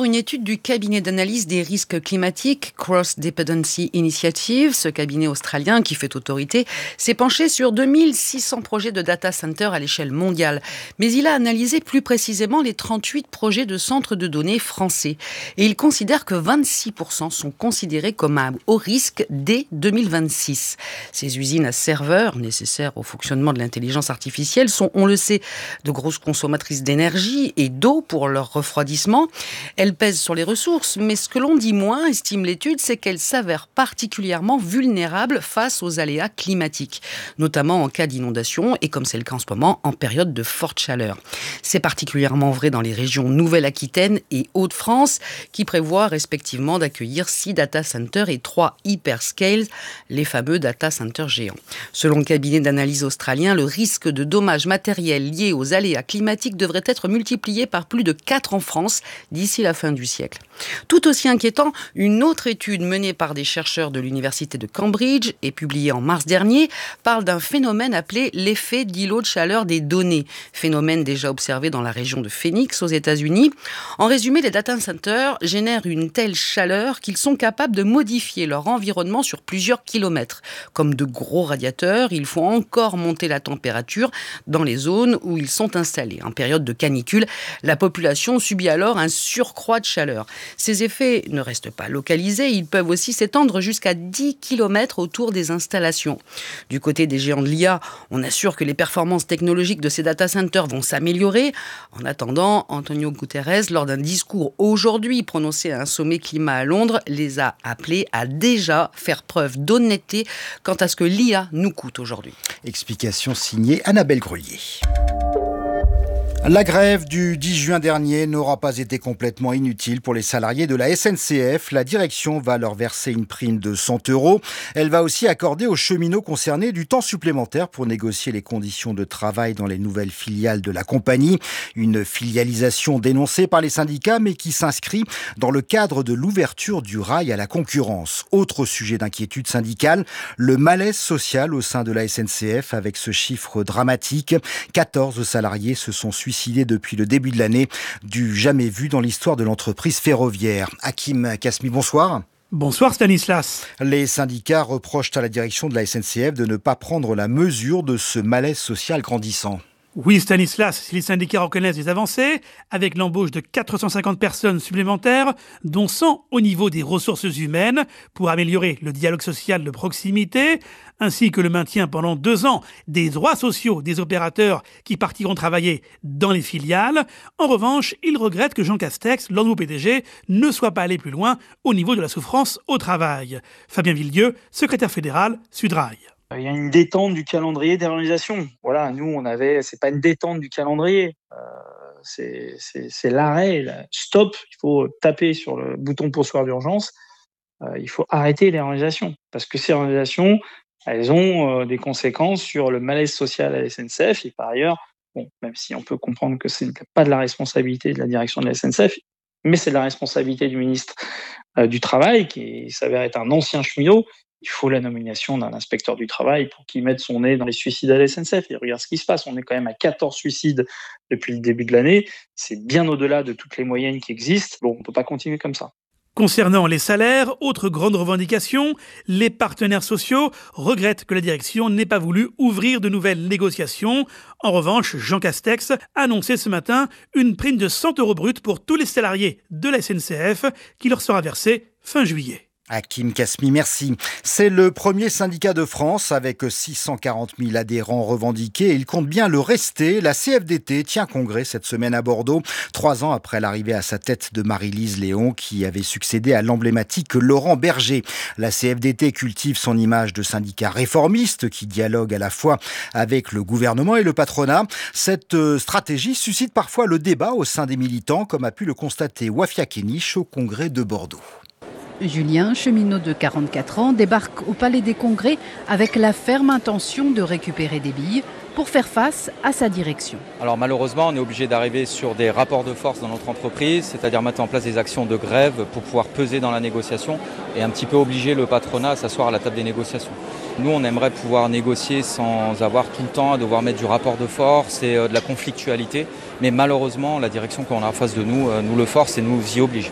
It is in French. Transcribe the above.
une étude du cabinet d'analyse des risques climatiques Cross Dependency Initiative. Ce cabinet australien qui fait autorité s'est penché sur 2600 projets de data center à l'échelle mondiale. Mais il a analysé plus précisément les 38 projets de centres de données français. Et il considère que 26% sont considérés comme à haut risque dès 2026. Ces usines à serveurs, nécessaires au fonctionnement de l'intelligence artificielle, sont, on le sait, de grosses consommatrices d'énergie et d'eau pour leur refroidissement. Elles pèsent sur les ressources, mais ce que l'on dit moins, estime l'étude, c'est qu'elles s'avèrent particulièrement vulnérables face aux aléas climatiques, notamment en cas d'inondation et, comme c'est le cas en ce moment, en période de forte chaleur. C'est particulièrement vrai dans les régions Nouvelle-Aquitaine et Hauts-de-France, qui prévoient respectivement d'accueillir 6 data centers et 3 hyperscales, les fameux data centers géants. Selon le cabinet d'analyse australien, le risque de dommages matériels liés aux aléas climatiques devrait être multiplié par plus de 4 en France d'ici la fin du siècle. Tout aussi inquiétant, une autre étude menée par des chercheurs de l'université de Cambridge et publiée en mars dernier parle d'un phénomène appelé l'effet d'îlot de chaleur des données, phénomène déjà observé dans la région de Phoenix aux États-Unis. En résumé, les data centers génèrent une telle chaleur qu'ils sont capables de modifier leur environnement sur plusieurs kilomètres. Comme de gros radiateurs, il faut encore monter la température dans les zones où ils sont installés. En période de canicule, la population subit alors un surcroît de chaleur. Ces effets ne restent pas localisés, ils peuvent aussi s'étendre jusqu'à 10 km autour des installations. Du côté des géants de l'IA, on assure que les performances technologiques de ces data centers vont s'améliorer. En attendant, Antonio Guterres, lors d'un discours aujourd'hui prononcé à un sommet climat à Londres, les a appelés à déjà faire preuve d'honnêteté quant à ce que l'IA nous coûte aujourd'hui. Explication signée Annabelle Grelier. La grève du 10 juin dernier n'aura pas été complètement inutile pour les salariés de la SNCF. La direction va leur verser une prime de 100 €. Elle va aussi accorder aux cheminots concernés du temps supplémentaire pour négocier les conditions de travail dans les nouvelles filiales de la compagnie. Une filialisation dénoncée par les syndicats mais qui s'inscrit dans le cadre de l'ouverture du rail à la concurrence. Autre sujet d'inquiétude syndicale, le malaise social au sein de la SNCF avec ce chiffre dramatique. 14 salariés se sont suicidés depuis le début de l'année, du jamais vu dans l'histoire de l'entreprise ferroviaire. Hakim Kasmi, bonsoir. Bonsoir Stanislas. Les syndicats reprochent à la direction de la SNCF de ne pas prendre la mesure de ce malaise social grandissant. Oui Stanislas, si les syndicats reconnaissent des avancées, avec l'embauche de 450 personnes supplémentaires, dont 100 au niveau des ressources humaines, pour améliorer le dialogue social de proximité, ainsi que le maintien pendant 2 ans des droits sociaux des opérateurs qui partiront travailler dans les filiales. En revanche, ils regrettent que Jean Castex, leur nouveau PDG, ne soit pas allé plus loin au niveau de la souffrance au travail. Fabien Villedieu, secrétaire fédéral, Sudrail. Il y a une détente du calendrier des réalisations. Voilà, nous, c'est pas une détente du calendrier. C'est l'arrêt, stop. Il faut taper sur le bouton poursoir d'urgence. Il faut arrêter les réalisations. Parce que ces réalisations, elles ont des conséquences sur le malaise social à la SNCF. Et par ailleurs, même si on peut comprendre que ce n'est pas de la responsabilité de la direction de la SNCF, mais c'est de la responsabilité du ministre du Travail, qui s'avère être un ancien cheminot. Il faut la nomination d'un inspecteur du travail pour qu'il mette son nez dans les suicides à la SNCF. Et regarde ce qui se passe. On est quand même à 14 suicides depuis le début de l'année. C'est bien au-delà de toutes les moyennes qui existent. On ne peut pas continuer comme ça. Concernant les salaires, autre grande revendication, les partenaires sociaux regrettent que la direction n'ait pas voulu ouvrir de nouvelles négociations. En revanche, Jean Castex a annoncé ce matin une prime de 100 € brut pour tous les salariés de la SNCF qui leur sera versée fin juillet. Hakim Kasmi, merci. C'est le premier syndicat de France avec 640 000 adhérents revendiqués. Il compte bien le rester. La CFDT tient congrès cette semaine à Bordeaux, 3 ans après l'arrivée à sa tête de Marie-Lise Léon, qui avait succédé à l'emblématique Laurent Berger. La CFDT cultive son image de syndicat réformiste qui dialogue à la fois avec le gouvernement et le patronat. Cette stratégie suscite parfois le débat au sein des militants, comme a pu le constater Wafia Kéniche au congrès de Bordeaux. Julien, cheminot de 44 ans, débarque au Palais des Congrès avec la ferme intention de récupérer des billes pour faire face à sa direction. Alors malheureusement, on est obligé d'arriver sur des rapports de force dans notre entreprise, c'est-à-dire mettre en place des actions de grève pour pouvoir peser dans la négociation et un petit peu obliger le patronat à s'asseoir à la table des négociations. Nous, on aimerait pouvoir négocier sans avoir tout le temps à devoir mettre du rapport de force et de la conflictualité. Mais malheureusement, la direction qu'on a en face de nous nous le force et nous y oblige.